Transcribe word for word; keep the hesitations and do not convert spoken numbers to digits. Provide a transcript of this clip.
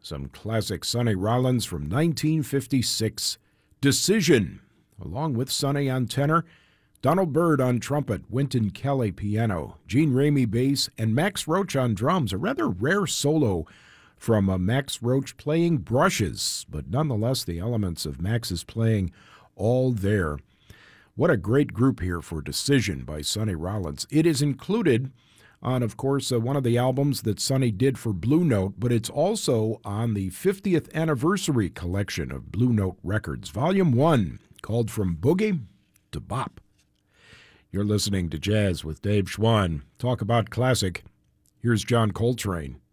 Some classic Sonny Rollins from nineteen fifty-six, Decision, along with Sonny on tenor, Donald Byrd on trumpet, Wynton Kelly piano, Gene Ramey bass, and Max Roach on drums, a rather rare solo from uh, Max Roach playing brushes, but nonetheless the elements of Max's playing all there. What a great group here for Decision by Sonny Rollins. It is included on, of course, uh, one of the albums that Sonny did for Blue Note, but it's also on the fiftieth anniversary collection of Blue Note Records, Volume one, called From Boogie to Bop. You're listening to Jazz with Dave Schwann. Talk about classic. Here's John Coltrane.